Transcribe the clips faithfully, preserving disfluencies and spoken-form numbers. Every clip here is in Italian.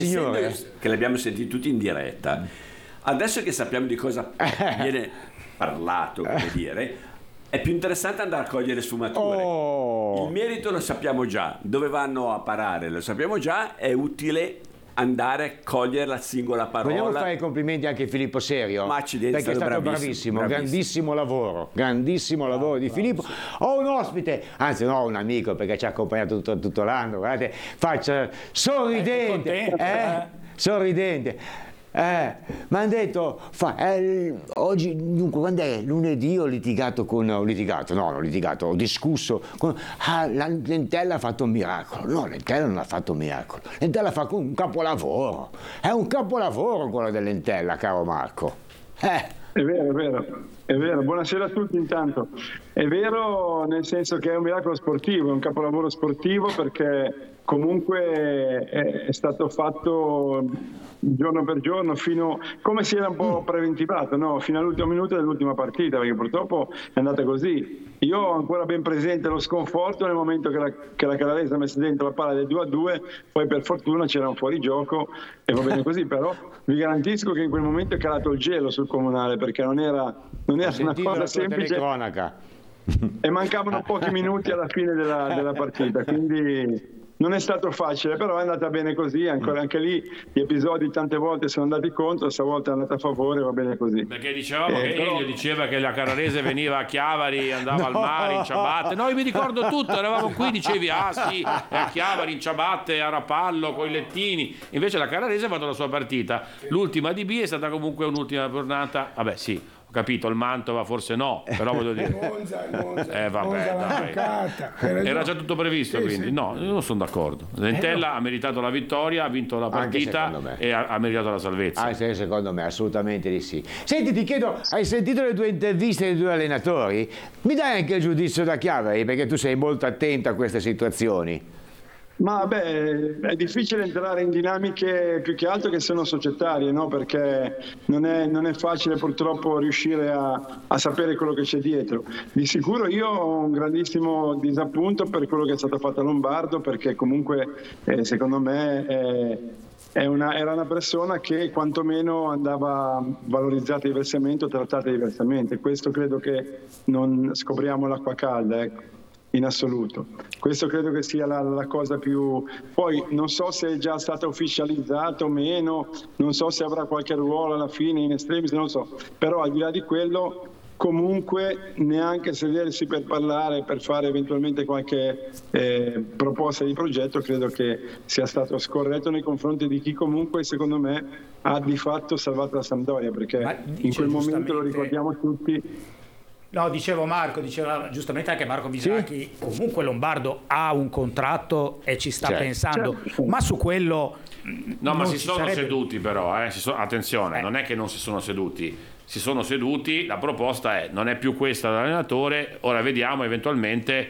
Signore, che l'abbiamo sentito tutti in diretta, adesso che sappiamo di cosa viene parlato, come dire, è più interessante andare a cogliere le sfumature. Oh. Il merito lo sappiamo già, dove vanno a parare lo sappiamo già, è utile andare a cogliere la singola parola. Vogliamo fare i complimenti anche a Filippo Serio, Ma accidenti, perché è stato bravissimo, bravissimo, bravissimo. grandissimo lavoro, grandissimo lavoro di Filippo. Ho un ospite, anzi no, un amico, perché ci ha accompagnato tutto, tutto l'anno, guardate, faccia sorridente, contento, eh? eh? sorridente. Eh, mi hanno detto, fa, eh, oggi, dunque, quando è? Lunedì ho litigato con, ho litigato, no, ho litigato, ho discusso con, ah, la Lentella ha fatto un miracolo. No, Lentella non ha fatto un miracolo, Lentella fa un capolavoro, è un capolavoro quello dell'Entella, caro Marco. Eh. È vero, è vero, è vero. Buonasera a tutti intanto. È vero nel senso che è un miracolo sportivo, è un capolavoro sportivo perché comunque è, è stato fatto giorno per giorno, fino come si era un po' preventivato, no? Fino all'ultimo minuto dell'ultima partita, perché purtroppo è andata così. Io ho ancora ben presente lo sconforto nel momento che la, che la Canarese ha messo dentro la palla del due a due, poi per fortuna c'era un fuorigioco e va bene così, però vi garantisco che in quel momento è calato il gelo sul Comunale, perché non era, non era una cosa semplice Telecronaca. e mancavano pochi minuti alla fine della, della partita, quindi non è stato facile, però è andata bene così. Ancora anche lì gli episodi tante volte sono andati contro, stavolta è andata a favore, va bene così. Perché dicevamo Eh, che però- Elio diceva che la Canarese veniva a Chiavari, andava al No. mare in ciabatte. No, io mi ricordo tutto, eravamo qui, dicevi ah sì, è a Chiavari in ciabatte, a Rapallo, con i lettini. Invece la Canarese ha fatto la sua partita. L'ultima di B è stata comunque un'ultima giornata. Vabbè sì, ho capito, il Mantova forse no, però voglio dire... Monza, Monza, Eh vabbè, Monza l'ha dai. mancata. Hai ragione. Era già tutto previsto, Sì, quindi sì. no, io non sono d'accordo. Lentella ha meritato la vittoria, ha vinto la Anche partita secondo me. e ha, ha meritato la salvezza. Ah, sì, secondo me assolutamente di sì. Senti, ti chiedo, hai sentito le due interviste dei due allenatori? Mi dai anche il giudizio da Chiavari, perché tu sei molto attento a queste situazioni. Ma beh, è difficile entrare in dinamiche più che altro che sono societarie, no? Perché non è, non è facile purtroppo riuscire a, a sapere quello che c'è dietro. Di sicuro io ho un grandissimo disappunto per quello che è stato fatto a Lombardo, perché comunque eh, secondo me è, è una, era una persona che quantomeno andava valorizzata diversamente o trattata diversamente. Questo credo che non scopriamo l'acqua calda, ecco. In assoluto. Questo credo che sia la, la cosa più... Poi non so se è già stata ufficializzata o meno, non so se avrà qualche ruolo alla fine in estremis, non lo so, però al di là di quello comunque neanche sedersi per parlare, per fare eventualmente qualche eh, proposta di progetto, credo che sia stato scorretto nei confronti di chi comunque secondo me ha di fatto salvato la Sampdoria, perché Ma in dice quel momento, lo giustamente- ricordiamo tutti. No, dicevo Marco, diceva giustamente anche Marco Visacchi, comunque Lombardo ha un contratto e ci sta Certo. pensando, Certo. ma su quello No, ma non si ci sono sarebbe- seduti però, eh, si so- attenzione, Eh. non è che non si sono seduti, si sono seduti, la proposta è, non è più questa dell'allenatore, ora vediamo eventualmente,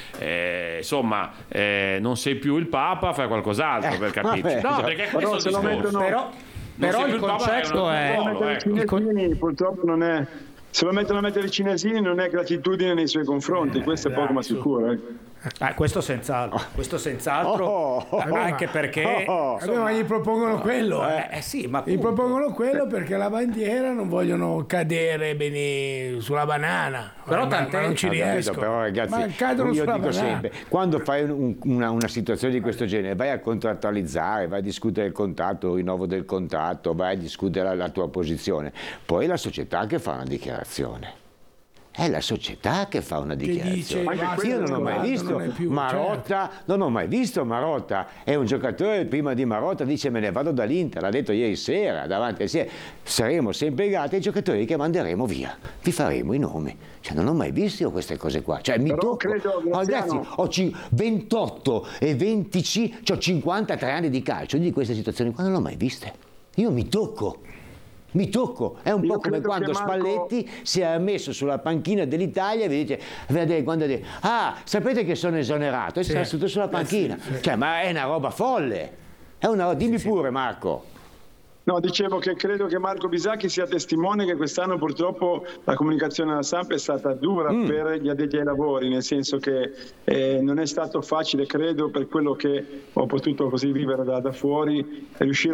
eh, insomma, eh, non sei più il Papa, fai qualcos'altro Eh, per capirci. vabbè, No, cioè, perché però questo è se il lo discorso. mettono- Però, Non però sei il più il Papa, concetto è è... un ruolo, mettere ecco. i cinesini purtroppo non è, se lo mettono a mettere i cinesini non è gratitudine nei suoi confronti, questo è poco ma sicuro, ecco. Ah, questo senz'altro, questo senz'altro, Oh, oh, anche perché... oh, Vabbè, ma gli propongono quello. Eh, eh sì, ma Gli appunto. propongono quello perché la bandiera non vogliono cadere bene sulla banana. Però ma, tant'è- ma non ci Ho capito, riesco. però ragazzi, ma cadono io sulla dico banana. sempre, quando fai un- una, una situazione di questo genere vai a contrattualizzare, vai a discutere il contratto, il rinnovo del contratto, vai a discutere la, la tua posizione, poi è la società che fa una dichiarazione. È la società che fa una dice, dichiarazione. basta, Io non ho mai non visto è più, Marotta, non ho mai visto Marotta. È un giocatore prima di Marotta dice me ne vado dall'Inter, l'ha detto ieri sera davanti a sé. Saremo sempre legati ai giocatori che manderemo via. Vi faremo i nomi. Cioè, non ho mai visto io queste cose qua. Cioè, mi Però tocco. credo, Oh, Graziano- ragazzi, ho ci- ventotto e venticinque, cioè cinquantatré anni di calcio, di queste situazioni qua non l'ho mai viste. Io mi tocco. Mi tocco, è un Io po' come credo quando che Marco- Spalletti si è messo sulla panchina dell'Italia e vi dice, vedete, quando dice, ah, sapete che sono esonerato e si sta seduto sulla panchina. Cioè, ma è una roba folle. È una roba, dimmi pure Marco. No, dicevo che credo che Marco Bisacchi sia testimone che quest'anno purtroppo la comunicazione alla stampa è stata dura mm. per gli addetti ai lavori, nel senso che eh, non è stato facile, credo, per quello che ho potuto così vivere da, da fuori, riuscire